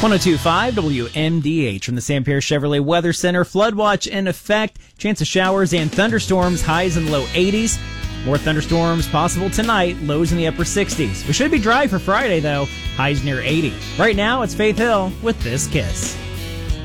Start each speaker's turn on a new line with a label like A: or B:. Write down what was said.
A: 102.5 WMDH from the Sam Pierce Chevrolet Weather Center. Flood watch in effect. Chance of showers and thunderstorms. Highs in the low 80s. More thunderstorms possible tonight. Lows in the upper 60s. We should be dry for Friday, though. Highs near 80. Right now, it's Faith Hill with This Kiss.